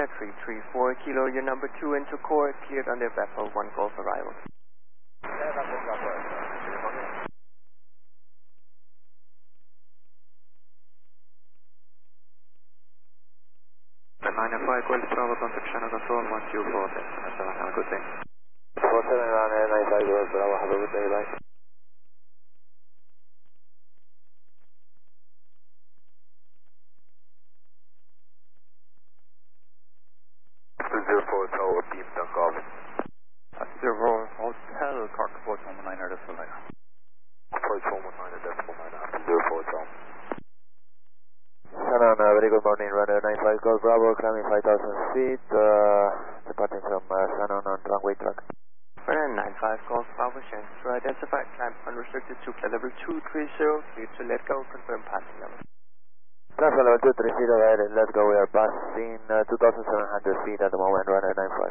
at 334 Kilo, your number 2 into core, cleared under Bethel 1 Golf arrival. The 905 Golf Bravo, contact channel control, 124, have a good day. 4795 Golf Bravo, have a good day, bye. Tower, beam duck off. 0 Hotel, Carcassonne, 119 decimal 9. Approach 119 decimal 9 after 04 Tower. Shannon, very good morning, runner 95 Golf Bravo, climbing 5,000 feet, departing from Shannon on runway track. Runner 95 Golf Bravo, chance to identify, climb unrestricted to level 230, cleared to let go, confirm passing level. Transfer level 230, ahead, let's go, we are passing 2,700 feet at the moment, runner 95.